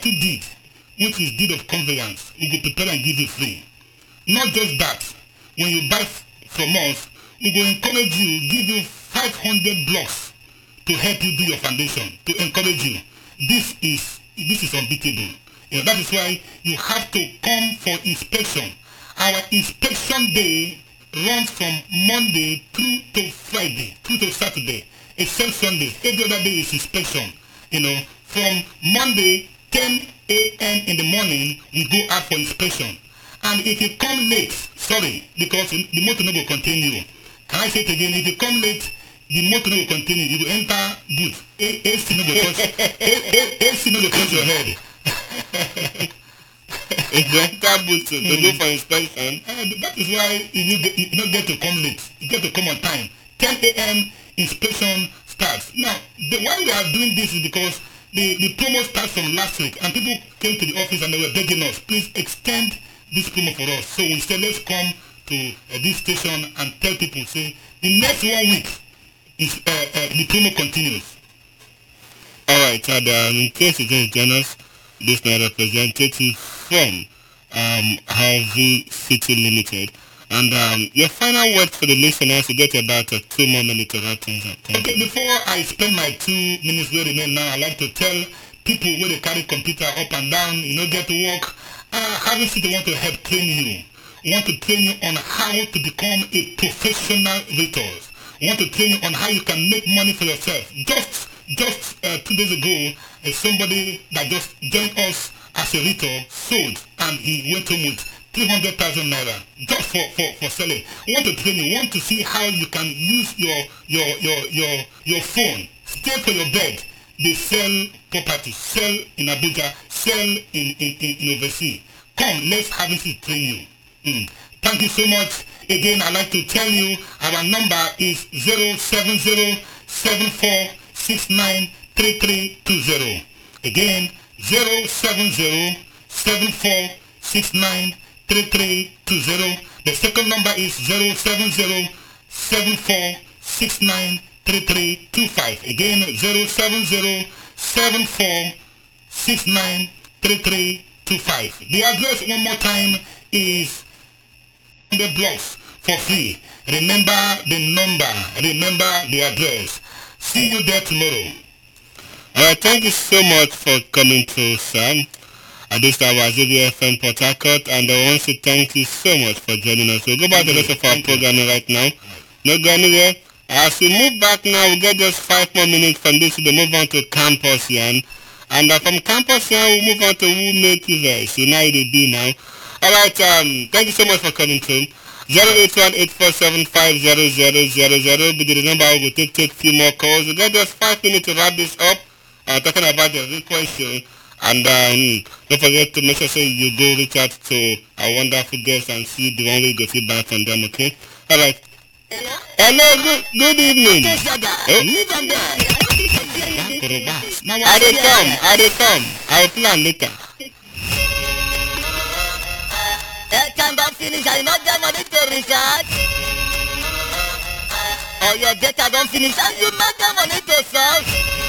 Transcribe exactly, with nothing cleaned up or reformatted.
title deed, which is deed of conveyance, we will prepare and give you free. Not just that, when you buy from us, we will encourage you, give you five hundred blocks to help you do your foundation, to encourage you. This is this is unbeatable. You know, that is why you have to come for inspection. Our inspection day runs from Monday through to Friday, through to Saturday, except Sunday. Every other day is inspection. You know, from Monday ten a m in the morning, we go out for inspection. And if you come late, sorry, because the motor no will continue. Can I say it again? If you come late, the motor no will continue. You will enter booth. A C no will touch. A C no will touch your head. If you enter booth to mm. go for inspection, uh, that is why you, get, you don't get to come late. You get to come on time. ten a m inspection starts. Now, the why we are doing this is because the, the promo starts from last week, and people came to the office and they were begging us, please extend this promo for us. So we said, let's come to uh, this station and tell people, say, the next one week is uh, uh, the promo continues. All right, and uh, in case you just join us, this is a representative from um, Harvey City Limited. And um, your final word for the listeners, you get about uh, two more minutes to wrap things up. Okay, before I spend my two minutes where remain now, I'd like to tell people where they carry computer up and down, you know, get to work. Uh, Harvey City want to help train you. We want to train you on how to become a professional rhetor. We want to train you on how you can make money for yourself. Just just uh, two days ago, uh, somebody that just joined us as a rhetor sold, and he went home with three hundred thousand naira just for, for, for selling. We want to train you. We want to see how you can use your your your your your phone. Stay for your bed. They sell property, sell in Abuja, sell in, in, in, in overseas. Come, let's have it train you. Mm. Thank you so much. Again, I'd like to tell you our number is zero seven zero seven four six nine three three two zero. Again, zero seven zero seven four six nine three three two zero. The second number is zero seven zero seven four six nine three three two five. Again, zero seven zero seven four six nine three three two five. The address one more time is the blocks for free. Remember the number, remember the address. See you there tomorrow. Alright, thank you so much for coming to Sam. At this time, Wazobia F M Port Harcourt, and I want to thank you so much for joining us. We'll go back to the rest of our program right now. No go anywhere. As we move back now, we get just five more minutes from this to move on to Campus Yan. And uh, from Campus Yan, we move on to Who Make You Verse. You know how they be now. Alright, um, thank you so much for coming to zero eight one eight four seven five zero zero zero zero. Be the number. We will take take few more calls. We get just five minutes to wrap this up. Uh, talking about the request show. And um, don't forget to make sure say you go reach out to our wonderful guests and see the one way you go feedback from them, okay? Alright. Hello? Hello, good, good evening. Yes, Dada. Oh. Leave them there. I will come, I will come. I will plan later. Airtime don't finish, I not get money to recharge. Or your data don't finish, and you not get money to solve.